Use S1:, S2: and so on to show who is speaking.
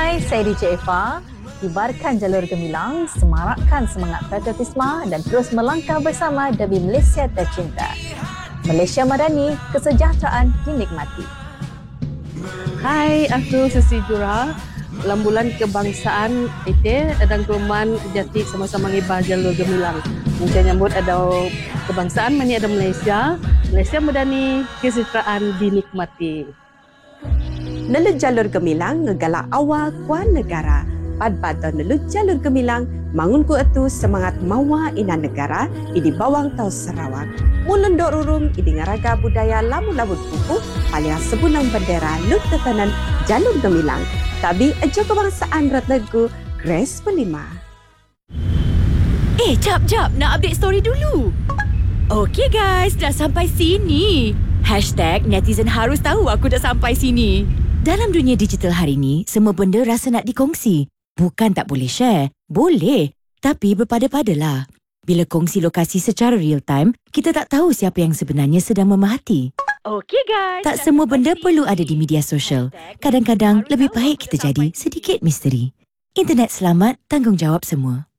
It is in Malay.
S1: Hai, saya DJ Eva. Kibarkan jalur gemilang, semarakkan semangat patriotisme dan terus melangkah bersama demi Malaysia tercinta. Malaysia Madani, kesejahteraan dinikmati.
S2: Hai, aku Susi Jura. Dalam bulan kebangsaan itu, dan keruman jati sama-sama ngibar jalur gemilang. Mungkin nyambut ada kebangsaan, mana ada Malaysia. Malaysia Madani, kesejahteraan dinikmati.
S3: Nelut jalur gemilang ngegalak awal kuan negara. Pad-pad nelut jalur gemilang mangun ku etu semangat mawa ina negara idi bawang tau Sarawak. Mulun dok rurung idi ngaraga budaya lamu-labut buku paling sebunang bendera lut tetanan jalur gemilang. Tapi ejo kebangsaan rat lagu Grace Pelima.
S4: Jap, nak update story dulu. Okey guys, dah sampai sini. #netizen harus tahu aku dah sampai sini. Dalam dunia digital hari ni, semua benda rasa nak dikongsi. Bukan tak boleh share. Boleh. Tapi berpada-padalah. Bila kongsi lokasi secara real time, kita tak tahu siapa yang sebenarnya sedang memerhati. Okey guys. Tak semua benda perlu ada di media sosial. Kadang-kadang lebih baik kita jadi sedikit misteri. Internet selamat, tanggungjawab semua.